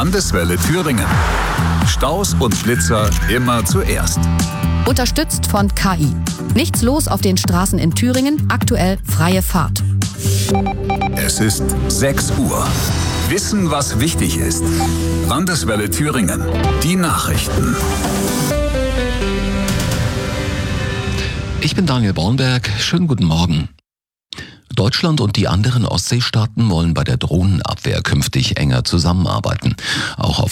Landeswelle Thüringen. Staus und Blitzer immer zuerst. Unterstützt von KI. Nichts los auf den Straßen in Thüringen, aktuell freie Fahrt. Es ist 6 Uhr. Wissen, was wichtig ist. Landeswelle Thüringen. Die Nachrichten. Ich bin Daniel Bornberg. Schönen guten Morgen. Deutschland und die anderen Ostseestaaten wollen bei der Drohnenabwehr künftig enger zusammenarbeiten. Auch auf